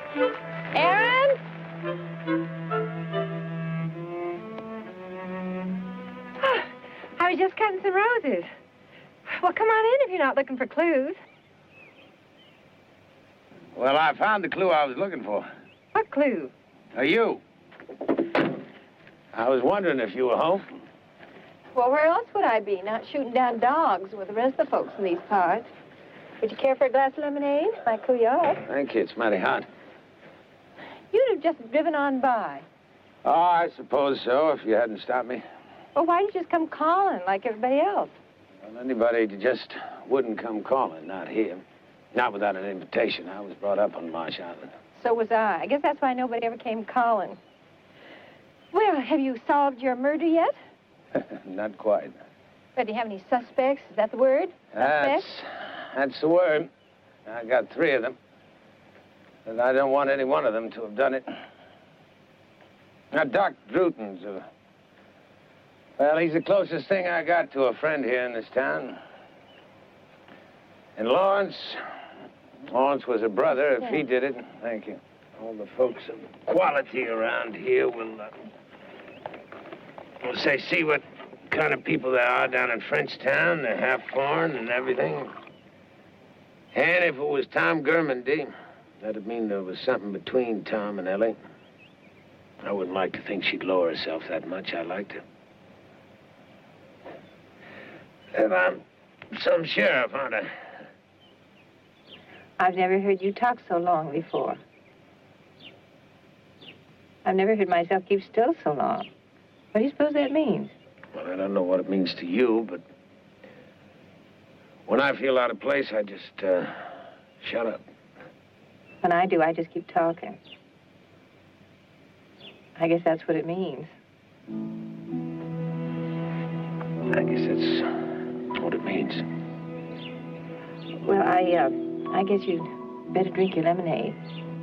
Aaron? I was just cutting some roses. Well, come on in if you're not looking for clues. Well, I found the clue I was looking for. What clue? You. I was wondering if you were home. Well, where else would I be? Not shooting down dogs with the rest of the folks in these parts. Would you care for a glass of lemonade? Might cool you off. Thank you. It's mighty hot. You'd have just driven on by. Oh, I suppose so, if you hadn't stopped me. Well, why didn't you just come calling like everybody else? Well, anybody just wouldn't come calling, not here. Not without an invitation. I was brought up on Marsh Island. So was I. I guess that's why nobody ever came calling. Well, have you solved your murder yet? Not quite. But do you have any suspects? Is that the word? Suspects? That's the word. I got 3 of them. And I don't want any one of them to have done it. Now, Doc Drewton's well, he's the closest thing I got to a friend here in this town. And Lawrence was a brother. If he did it, thank you. All the folks of quality around here will say, see what kind of people there are down in Frenchtown. They're half foreign and everything. And if it was Tom Germandy, that'd mean there was something between Tom and Ellie. I wouldn't like to think she'd lower herself that much. I liked her. And I'm some sheriff, aren't I? I've never heard you talk so long before. I've never heard myself keep still so long. What do you suppose that means? Well, I don't know what it means to you, but when I feel out of place, I just shut up. When I do, I just keep talking. I guess that's what it means. I guess that's what it means. Well, I guess you'd better drink your lemonade.